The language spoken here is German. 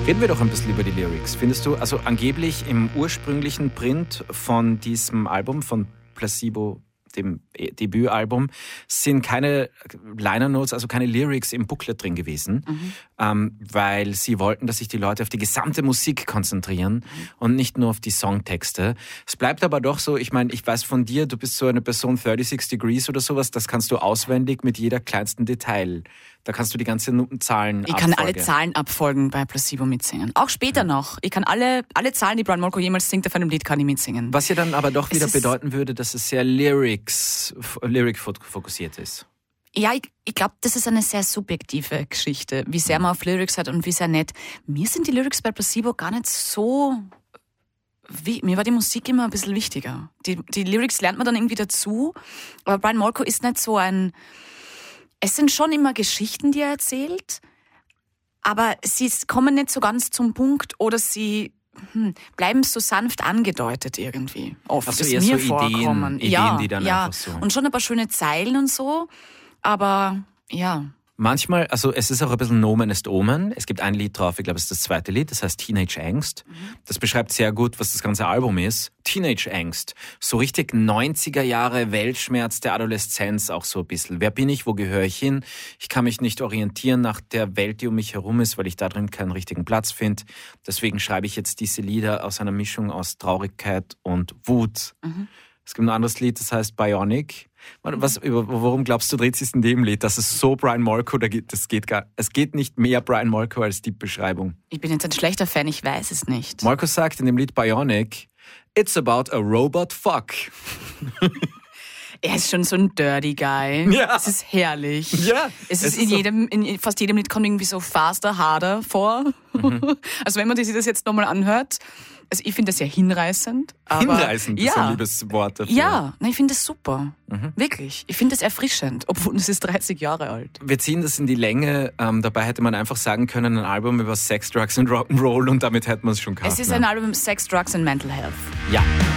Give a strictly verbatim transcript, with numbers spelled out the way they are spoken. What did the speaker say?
Reden wir doch ein bisschen über die Lyrics. Findest du, also angeblich im ursprünglichen Print von diesem Album, von Placebo, dem Debütalbum, sind keine Liner Notes, also keine Lyrics im Booklet drin gewesen, mhm. ähm, weil sie wollten, dass sich die Leute auf die gesamte Musik konzentrieren mhm. und nicht nur auf die Songtexte. Es bleibt aber doch so, ich meine, ich weiß von dir, du bist so eine Person thirty-six Degrees oder sowas, das kannst du auswendig mit jeder kleinsten Detail. Da kannst du die ganzen Zahlen Ich kann alle Zahlen abfolgen bei Placebo mitsingen. Auch später ja. noch. Ich kann alle, alle Zahlen, die Brian Molko jemals singt auf einem Lied, kann ich mitsingen. Was ja dann aber doch wieder bedeuten würde, dass es sehr Lyrics, Lyric fokussiert ist. Ja, ich, ich glaube, das ist eine sehr subjektive Geschichte, wie sehr man auf Lyrics hat und wie sehr nicht. Mir sind die Lyrics bei Placebo gar nicht so... Wie, mir war die Musik immer ein bisschen wichtiger. Die, die Lyrics lernt man dann irgendwie dazu, aber Brian Molko ist nicht so ein... Es sind schon immer Geschichten, die er erzählt, aber sie kommen nicht so ganz zum Punkt oder sie hm, bleiben so sanft angedeutet irgendwie. Oft also ist eher mir so vorkommen. Ideen, ja, Ideen, die dann ja. einfach so... Und schon ein paar schöne Zeilen und so, aber ja... Manchmal, also es ist auch ein bisschen Nomen ist Omen. Es gibt ein Lied drauf, ich glaube, es ist das zweite Lied, das heißt Teenage Angst. Mhm. Das beschreibt sehr gut, was das ganze Album ist. Teenage Angst. So richtig neunziger Jahre Weltschmerz der Adoleszenz auch so ein bisschen. Wer bin ich, wo gehöre ich hin? Ich kann mich nicht orientieren nach der Welt, die um mich herum ist, weil ich da drin keinen richtigen Platz finde. Deswegen schreibe ich jetzt diese Lieder aus einer Mischung aus Traurigkeit und Wut. Mhm. Es gibt ein anderes Lied, das heißt Bionic. Was, worum glaubst du, dreht sich in dem Lied? Das ist so Brian Molko, da geht, das geht gar, es geht nicht mehr Brian Molko als die Beschreibung. Ich bin jetzt ein schlechter Fan, ich weiß es nicht. Molko sagt in dem Lied Bionic, it's about a robot fuck. Er ist schon so ein Dirty Guy. Ja. Es ist herrlich. Ja. Es ist, es in, ist jedem, in fast jedem Lied kommt irgendwie so faster, harder vor. Mhm. Also wenn man sich das jetzt nochmal anhört, also ich finde das ja hinreißend. Aber hinreißend ist ja, ein liebes Wort dafür. Ja, nein, ich finde das super. Mhm. Wirklich. Ich finde das erfrischend, obwohl es ist dreißig Jahre alt. Wir ziehen das in die Länge. Ähm, dabei hätte man einfach sagen können, ein Album über Sex, Drugs und Rock'n'Roll und damit hätte man es schon gehabt. Es ist ne? ein Album Sex, Drugs and Mental Health. Ja.